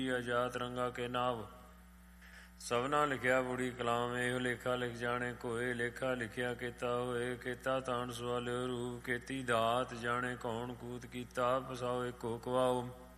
ਅਜਾਤ ਰੰਗਾ ਕੇ ਨਾਵ ਸਭਨਾ ਲਿਖਿਆ ਬੁੜੀ ਕਲਾਮ ਇਹੋ ਲੇਖਾ ਲਿਖ ਜਾਣੇ ਕੋਏ ਲੇਖਾ ਲਿਖਿਆ ਕੀਤਾ ਹੋਏ ਕੀਤਾ ਤਾਣ ਸਵਾਲਿਓ ਰੂਪ ਕੀਤੀ ਦਾਤ ਜਾਣੇ ਕੌਣ ਕੂਤ ਕੀਤਾ ਪਸਾਓ ਇੱਕੋ ਕਵਾਓ